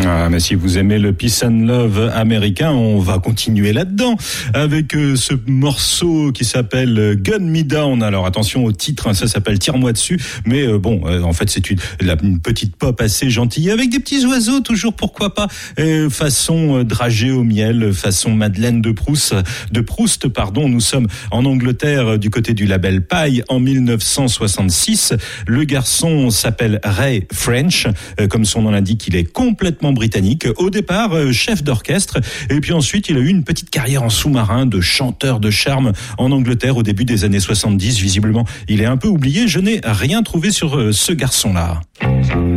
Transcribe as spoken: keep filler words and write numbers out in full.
Ah, mais si vous aimez le Peace and Love américain, on va continuer là-dedans avec euh, ce morceau qui s'appelle Gun Me Down. Alors attention au titre, hein, ça s'appelle Tire-moi dessus, mais euh, bon, euh, en fait c'est une, la, une petite pop assez gentille avec des petits oiseaux, toujours pourquoi pas, euh, façon euh, dragée au miel, façon Madeleine de Proust, de Proust, pardon. Nous sommes en Angleterre euh, du côté du label Pye en dix-neuf cent soixante-six. Le garçon s'appelle Ray French, euh, comme son nom l'indique, il est complètement britannique. Au départ, euh, chef d'orchestre, et puis ensuite, il a eu une petite carrière en sous-marin de chanteur de charme en Angleterre au début des années soixante-dix. Visiblement, il est un peu oublié. Je n'ai rien trouvé sur euh, ce garçon-là.